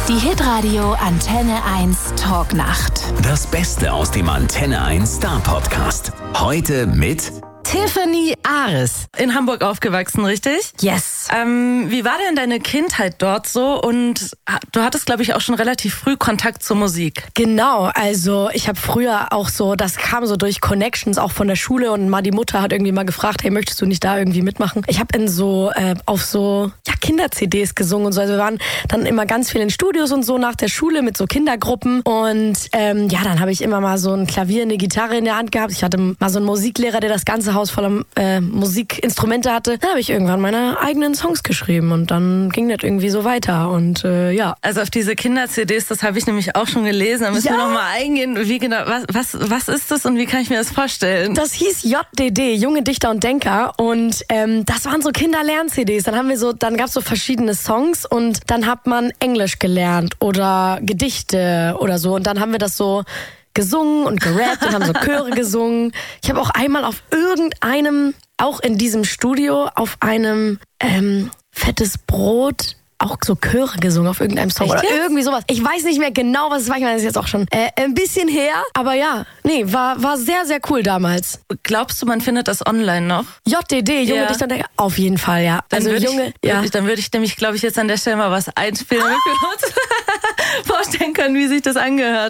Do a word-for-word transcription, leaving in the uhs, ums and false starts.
Die Hitradio Antenne eins Talknacht. Das Beste aus dem Antenne eins Star Podcast. Heute mit Tiffany Ares. In Hamburg aufgewachsen, richtig? Yes. Ähm, wie war denn deine Kindheit dort so? Und du hattest, glaube ich, auch schon relativ früh Kontakt zur Musik. Genau, also ich habe früher auch so, das kam so durch Connections auch von der Schule und mal die Mutter hat irgendwie mal gefragt, hey, möchtest du nicht da irgendwie mitmachen? Ich habe in so, äh, auf so ja, Kinder-C Ds gesungen und so. Also wir waren dann immer ganz viel in Studios und so nach der Schule mit so Kindergruppen. Und ähm, ja, dann habe ich immer mal so ein Klavier, eine Gitarre in der Hand gehabt. Ich hatte mal so einen Musiklehrer, der das ganze Haus voller äh, Musikinstrumente hatte. Da habe ich irgendwann meine eigenen Songs geschrieben und dann ging das irgendwie so weiter und äh, ja. Also auf diese Kinder-C Ds, das habe ich nämlich auch schon gelesen. Da müssen Ja. wir noch mal eingehen. Wie genau, was, was, was ist das und wie kann ich mir das vorstellen? Das hieß J D D, Junge Dichter und Denker, und ähm, das waren so Kinderlern-C Ds. Dann haben wir so, dann gab es so verschiedene Songs und dann hat man Englisch gelernt oder Gedichte oder so und dann haben wir das so gesungen und gerappt und haben so Chöre gesungen. Ich habe auch einmal auf irgendeinem, auch in diesem Studio, auf einem ähm, fettes Brot auch so Chöre gesungen auf irgendeinem Song. Echt Oder jetzt? irgendwie sowas. Ich weiß nicht mehr genau, was es war. Ich meine, das ist jetzt auch schon äh, ein bisschen her. Aber ja, nee, war, war sehr, sehr cool damals. Glaubst du, man findet das online noch? J D D, Junge Ja. Dichter und Denker. Auf jeden Fall, ja. Dann Also würde Junge, ich, ja. würd ich, dann würde ich nämlich, glaube ich, jetzt an der Stelle mal was einspielen, damit wir uns vorstellen können, wie sich das angehört